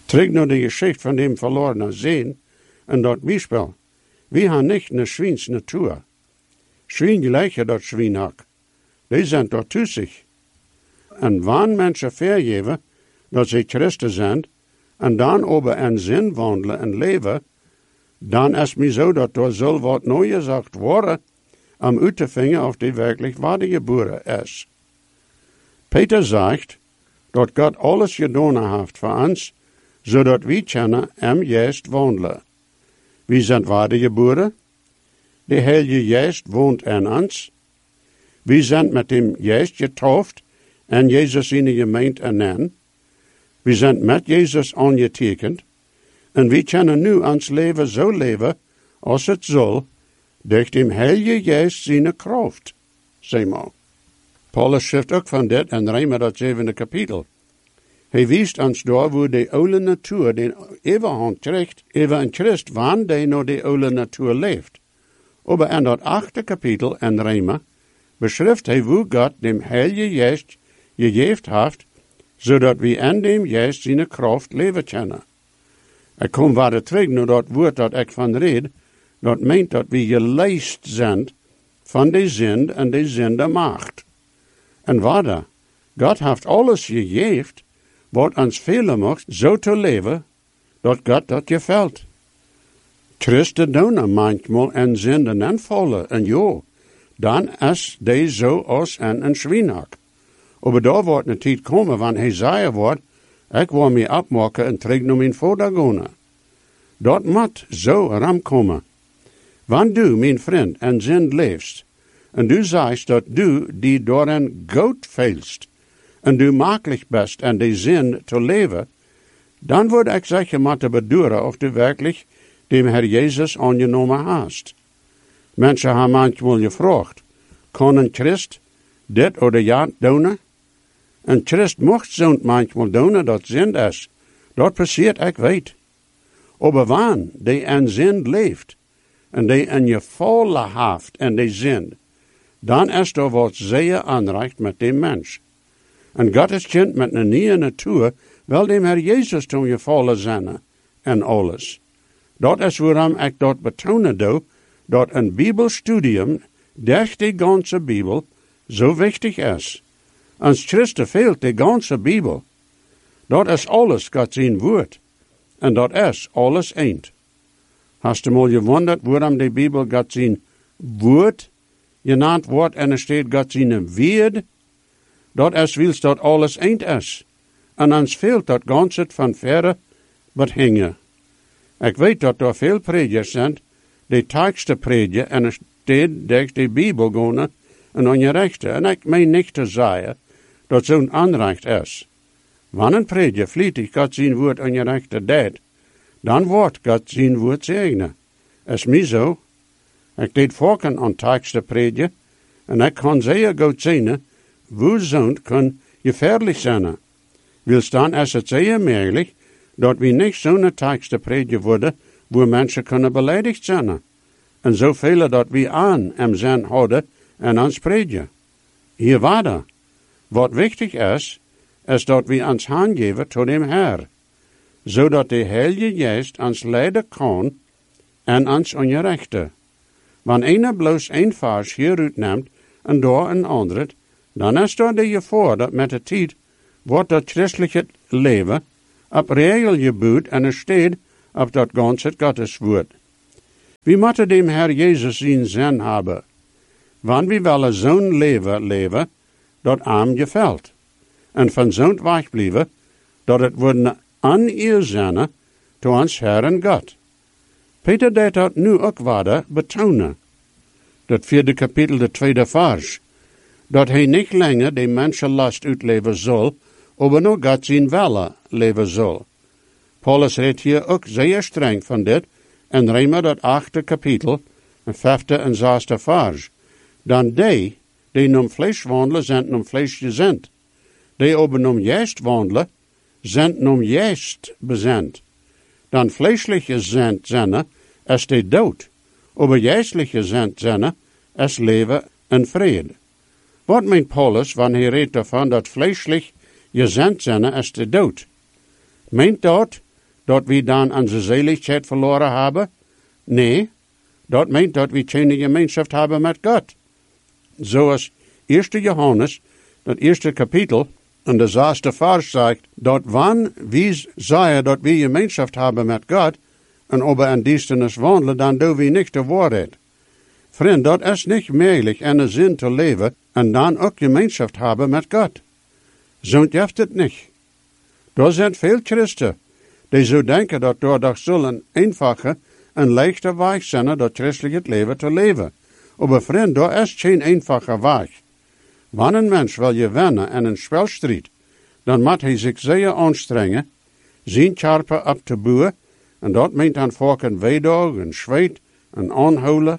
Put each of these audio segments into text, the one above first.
Terug naar de geschichte van dem verlorenen zeen en dat bijspel. We hebben niet een Schwiens natuur. Schwien gelijken dat Schwienhak. Die zijn dort tussig. En wanneer mensen vergeven dat ze Christen zijn, en dan over een zin wandelen en leven, dan is het mij zo dat er zal wat nieuw gezegd worden, om uit te vinden of die werkelijk wedergeboren is. Peter zegt dat God alles gedaan heeft voor ons, zodat we kunnen juist wandelen. We zijn wedergeboren, de Heilige Geest woont in ons, we zijn met dem Geest getauft en Jezus in de gemeente ernannt. We zijn met Jezus aangetekend en we kunnen nu ons leven zo leven als het zal, door dem Heilige Geest zijn kracht. Zeg maar. Paulus schrijft ook van dit in Römer dat 7e kapitel. Hij wijst ons daar wo de oude natuur den overhand krijgt, over een Christ, wanneer die naar de oude natuur leeft. Aber in dat 8e kapitel in Römer beschrijft hij hoe God dem Heilige Geest gegeven heeft, zodat we in dem Geest zijn kracht leven kunnen. Ik kom weer terug naar dat woord dat ik van red, dat meent dat we geleist zijn van de zin en de zinde macht. En waarder, God heeft alles gegeven, wat ons velen mocht, zo te leven, dat God dat gefällt. Christen doen manchmal en zinden en vallen, en ja, dan is die zo als een Schwienhak. Aber daar wordt een tijd komen, wanneer hij zei wordt, ik wil me opmaken en terug naar mijn vader gaan. Dat moet zo ramkomen. Wanneer du, mijn vriend, en zin leefst, en du zegt dat du die door een goud veelst, en du makkelijk bent en die zin te leven, dan word ik zeggen moeten beduren of du werkelijk dem Herr Jezus aangenomen hast. Mensen hebben manchmal gevraagd, kan een Christ dit of dat doen? Een Christ mocht zo'n manchmal doen, dat zin is. Dat passiert, ik weet. Aber wanneer die in zin leeft, en die in je volle heeft in die zin, dan is er wat zeer aanrecht met die mens. En God is kind met een nieuwe natuur, wel dem Herr Jezus toen je volle zinnen en alles. Dat is waarom ik dat betonen doe, dat een Bibelstudium, durch die ganze Bibel, zo wichtig is. Ons Christen fehlt de ganze Bibel. Dat is alles God zijn woord. En dat is alles eend. Hast du mal gewundert, waarom de Bibel God zijn woord genannt wordt en er staat God zijn woord? Dat is wils dat alles eend is. En ons fehlt dat ganze van verre wat hingen. Ik weet dat er veel predikers zijn, die teksten prediken en er staat durch de Bibel gaan en aan je rechten. En ik meen niet te zeggen dat zo'n aanrecht is. Wanneer een prediker vlietig God zijn woord aan je rechten deed, dan wordt God zijn woord zegenen. Is mij zo. Ik deed volken aan teksten prediken en ik kan zeer goed zien, hoe zo'n kan gefährlich zijn. Wils dan is het zeer mogelijk dat we niet zo'n teksten prediken worden, waar mensen kunnen beledigd zijn. En zoveel dat we aan hem zijn houden en ons prediken. Hier waarde. Wat wichtig is dat we ons aangeven tot dem Herr, zodat de Heilige Geest ons leiden kan en ons ongerechten. Wanneer een bloos een vers hieruit neemt en door een ander, dan is er de gevaar dat met de tijd wordt dat christelijke leven op regel gebouwd en er staat op dat ganse Gotteswoord. We moeten dem Herr Jezus zijn zin hebben, wanneer we willen zo'n leven dat hem gefällt. En van zo'n weg blijven, dat het worden aan ihr zijn, to ons Herr en God. Peter deed dat nu ook waarde betonen. Dat 4e kapitel, de 2e vers. Dat hij niet langer de mensenlast uitleven zal, maar nog God zijn wille leven zal. Paulus redt hier ook zeer streng van dit, en Römer dat 8e kapitel, 5e en 6e vers. Dan die nom vlees wandelen, zijn nom vlees gezind. Die aber nom geest wandelen, zijn nom geest bezend. Dan vleesliche zend zijn, is de dood. Aber geestliche zend zijn, is leven en vrede. Wat meent Paulus, wanneer hij redt daarvan dat vleeslich gezend zijn, is de dood? Meent dat dat we dan onze Seligkeit verloren hebben? Nee, dat meint dat we geen gemeenschap hebben met God. Zoals 1 Johannes, dat eerste kapitel, en de 6e vers zegt, dat wanneer we zeggen dat we gemeenschap hebben met God, en over een duisternis wandelen, dan doen we niet de waarheid. Vriend, dat is niet mogelijk in de zin te leven en dan ook gemeenschap hebben met God. Zo heeft het niet. Er zijn veel christen die zo denken dat door dat zullen eenvoudige en leichte weg zijn dat christelijk leven te leven. Maar vriend, dat is geen eenvoudige weg. Wanneer een mens wil je winnen in een spelstrijd, dan moet hij zich zeer aanstrengen, zijn karpen op te bouwen, en dat meent dan vaak een weedag, een zweet, een aanhouden.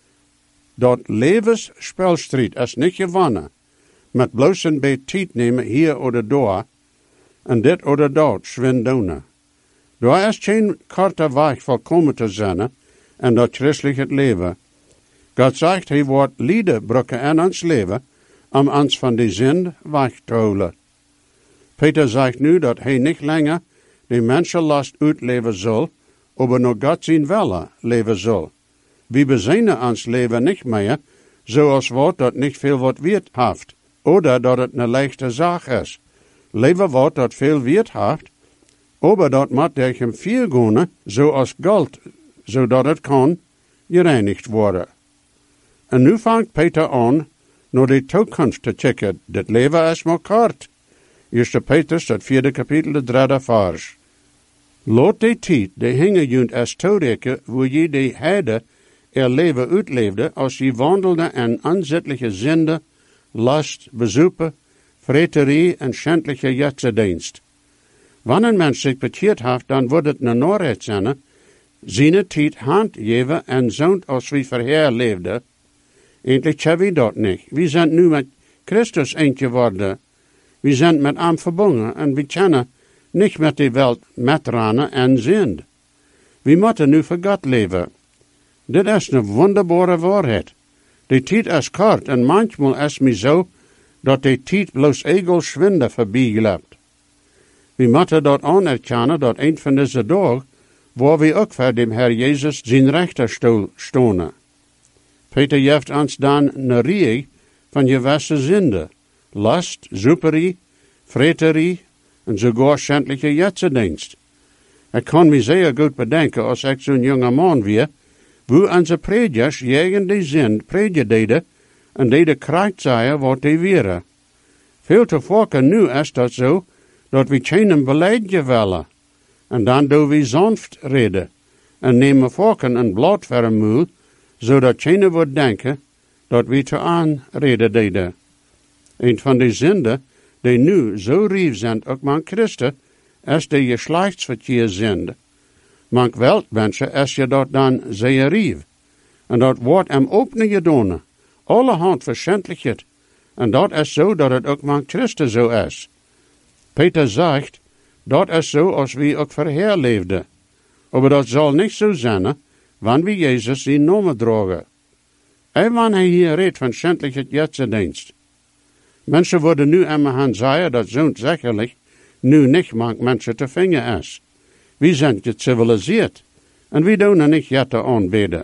Dat levensspelstrijd is niet gewonnen, met bloos een beetje tijd nemen hier of daar, en dit of dat swindonen. Daar is geen korte weg volkomen te zijn, en dat christelijk het leven. God zegt, hij wordt lijden brukken in ons leven, om ons van die zin weg te houden. Peter zegt nu dat hij niet langer de mensenlast uitleven zal, maar nog God zijn wille leven zal. We bezinnen ons leven niet meer, zoals wat dat niet veel wat weert heeft, oder dat het een leichte zaak is. Leven wat dat veel weert heeft, maar dat moet durch hem veel gaan, zoals goud, zodat het kan gereinigd worden. En nu vangt Peter aan, naar de toekomst te checken. Dat leven is maar kort. 1 Petrus, dat 4e kapitel, de 3e vers. Laat die tijd, de hingejunt als toerekken, wo je de heide leven uitleefde, als je wandelde in aanzettelijke zinde, last, bezoeken, vreterie en schändliche jetsendienst. Wanneer een mens zich bekeerd heeft, dan wordt het een norheid zijn, zijn tijd hand geven en zo'n als wie verheer leefde. Eindelijk hebben we dat niet. We zijn nu met Christus eentje geworden. We zijn met hem verbonden en we kennen niet met de wereld metranen en zind. We moeten nu voor God leven. Dit is een wonderbare waarheid. De tijd is kort en manchmal is het zo dat de tijd bloos egel schwinde voorbij loopt. We moeten dat anerkennen dat een van deze dagen, waar we ook voor de Heer Jezus zijn rechterstoel stonen. Peter geeft ons dan een rij van gewisse zinden, last, zuperie, vreterie en sogar schändliche jetsendienst. Ik kan me zeer goed bedenken als ik zo'n jonge man weer, wo onze predikers tegen die zin predikten en die de kracht zeiden wat die waren. Veel te vaak nu is dat zo, dat we geen beleid willen. En dan doen we sanft reden en nemen vaak een blad voor een moel, zodat geen wordt denken dat we te aanreden deden. Een van die zinden die nu zo rief zijn, ook man Christen, is de geslachtsverkeer zinde. Man weltmensen is je dat dan zeer rief. En dat wordt hem openen gedaan. Allerhand verschendelijkheid. En dat is zo dat het ook man Christen zo is. Peter zegt, dat is zo als we ook verheer leefden. Maar dat zal niet zo zijn, wanneer we Jezus zijn naam dragen. En wanneer hij hier redt van schändelijkheid jetsendienst. Mensen worden nu immer gaan zeggen dat zo'n zekerlijk nu niet mank mensen te vingen is. We zijn geciviliseerd en we doen er niet jetten aanbidden.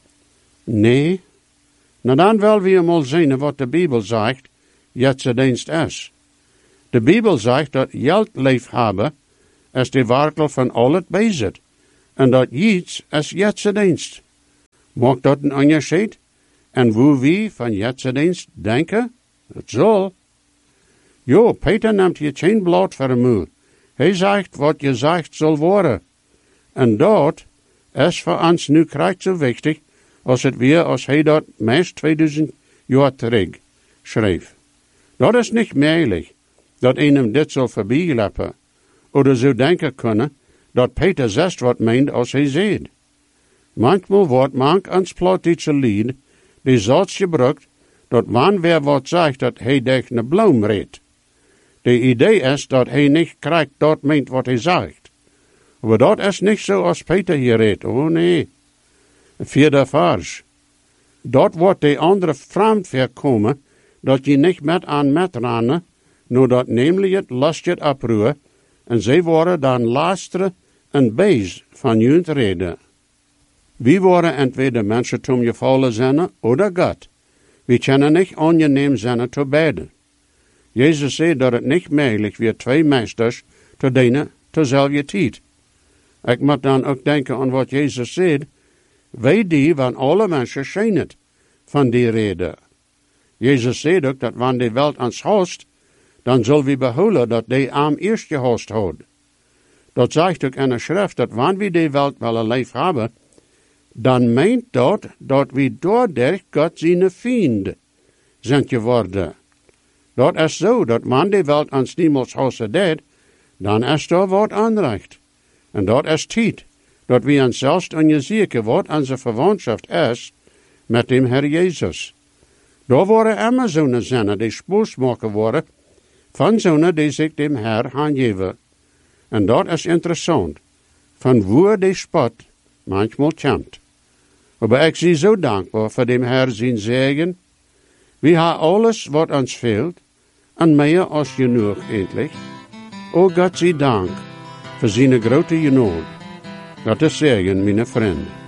Nee, nou dan willen we mal zien wat de Bijbel zegt, jetsendienst is. De Bijbel zegt dat geld lief hebben is de wortel van al het bezit. En dat iets is jetsendienst. Maakt dat een onderscheid? En hoe we van jetsendienst denken? Het zal. Jo, Peter neemt je geen blad voor een moel. Hij zegt wat je zegt zal worden. En dat is voor ons nu krijgt zo wichtig als het weer als hij dat meest 2000 jaar terug schreef. Dat is niet mogelijk dat een hem dit zal voorbijlappen. Oder zo denken kunnen dat Peter zegt wat meent als hij zegt. Manchmal wordt ons plattdeutsche lied die zoals gebruikt dat wanneer wat zegt dat hij durch een bloem redt. De idee is dat hij niet krijgt dat meent wat hij zegt. Maar dat is niet zo als Peter hier redt. Oh nee. 4e vers. Dat wordt de andere vreemd voorkomen dat je niet met aan metranen, no dat namelijk het lastje oproeien, en zij worden dan luisteren een beest van junt reden. We worden entweder mensen zum gevallen zijn, oder God. We kunnen niet ongeneem zijn te beiden. Jezus zei dat het niet mogelijk weer twee meesters te dienen terzelfde tijd. Ik moet dan ook denken aan wat Jezus zei. Wij die van alle mensen schijnen van die reden. Jezus zei ook dat wanneer de wereld ons haast, dan zullen we behouden dat die am eerst gehaast had. Dat zegt ook in de schrift dat wanneer we die wereld wel een leven hebben, dan meent dat we doordat God zijn vriend zijn geworden. Dat is zo, dat wanneer de wereld ons niemals haast deed, dan is er wat aanrecht. En dat is tijd, dat we ons zelfs onderzoeken wat onze verwantschap is met dem Herr Jezus. Daar worden immer zo'n zinnen die spoes maken worden van zo'n die zich dem Herr aangeven. En dat is interessant, van waar die spot manchmal komt. Maar ik zie zo dankbaar voor dem Herr zijn zegen. We hebben alles wat ons fehlt, en meer als genoeg eindelijk. O God zij dank voor zijn grote genoeg. Dat is zegen, mijn vrienden.